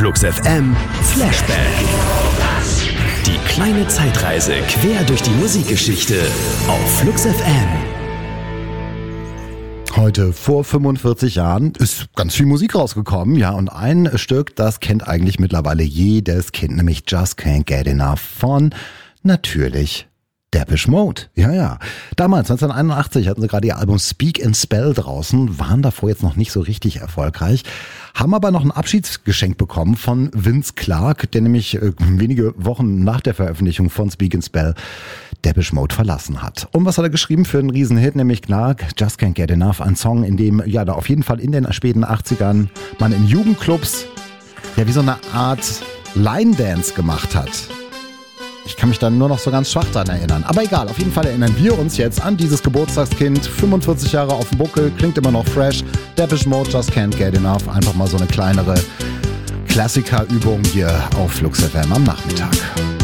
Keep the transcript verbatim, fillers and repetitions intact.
Flux F M Flashback. Die kleine Zeitreise quer durch die Musikgeschichte auf Flux F M. Heute vor fünfundvierzig Jahren ist ganz viel Musik rausgekommen, ja, und ein Stück, das kennt eigentlich mittlerweile jedes Kind, nämlich Just Can't Get Enough von natürlich Depeche Mode. Ja, ja. Damals, neunzehnhunderteinundachtzig, hatten sie gerade ihr Album Speak and Spell draußen, waren davor jetzt noch nicht so richtig erfolgreich, haben aber noch ein Abschiedsgeschenk bekommen von Vince Clarke, der nämlich äh, wenige Wochen nach der Veröffentlichung von Speak and Spell Depeche Mode verlassen hat. Und was hat er geschrieben für einen Riesenhit, nämlich Clarke, Just Can't Get Enough, ein Song, in dem ja da auf jeden Fall in den späten achtzigern man in Jugendclubs ja wie so eine Art Line-Dance gemacht hat. Ich kann mich dann nur noch so ganz schwach daran erinnern. Aber egal, auf jeden Fall erinnern wir uns jetzt an dieses Geburtstagskind. fünfundvierzig Jahre auf dem Buckel, klingt immer noch fresh. Depeche Mode, Just Can't Get Enough. Einfach mal so eine kleinere Klassikerübung hier auf Flux F M am Nachmittag.